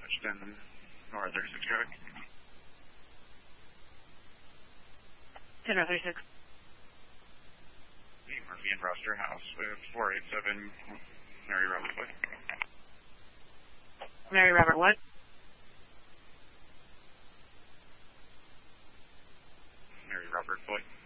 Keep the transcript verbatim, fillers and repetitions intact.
Ashton North thirty-six traffic. ten oh thirty-six. Murphy and Roster House with four eight seven Mary Robert Floyd. Mary Robert what? Mary Robert Floyd.